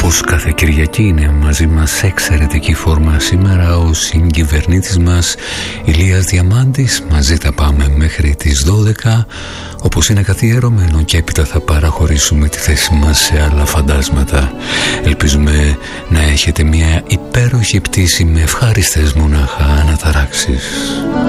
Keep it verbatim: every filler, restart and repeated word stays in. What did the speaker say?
Όπως κάθε Κυριακή είναι μαζί μας σε εξαιρετική φόρμα σήμερα ο συγκυβερνήτης μας Ηλίας Διαμάντης. Μαζί θα πάμε μέχρι τις δώδεκα, όπως είναι καθιερωμένο, και έπειτα θα παραχωρήσουμε τη θέση μας σε άλλα φαντάσματα. Ελπίζουμε να έχετε μια υπέροχη πτήση με ευχάριστες μονάχα αναταράξεις.